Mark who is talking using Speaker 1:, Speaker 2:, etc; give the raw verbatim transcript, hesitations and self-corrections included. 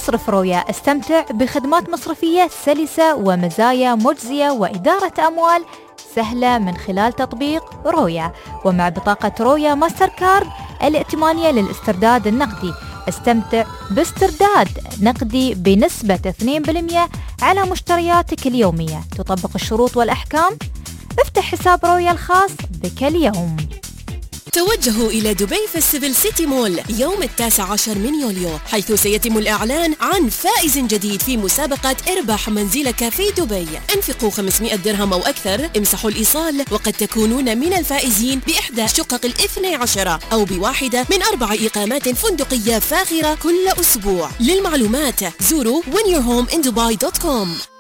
Speaker 1: مصرف رويا، استمتع بخدمات مصرفية سلسة ومزايا مجزية وإدارة أموال سهلة من خلال تطبيق رويا. ومع بطاقة رويا ماستر كارد الائتمانية للاسترداد النقدي، استمتع باسترداد نقدي بنسبة اثنين بالمئة على مشترياتك اليومية. تطبق الشروط والأحكام. افتح حساب رويا الخاص بك اليوم.
Speaker 2: توجهوا إلى دبي فيستيفال سيتي مول يوم التاسع عشر من يوليو، حيث سيتم الإعلان عن فائز جديد في مسابقة اربح منزلك في دبي. انفقوا خمسمائة درهم أو أكثر، امسحوا الإيصال، وقد تكونون من الفائزين بإحدى شقق الاثني عشرة أو بواحدة من أربع إقامات فندقية فاخرة كل أسبوع. للمعلومات زوروا وين يور هوم إن دبي دوت كوم.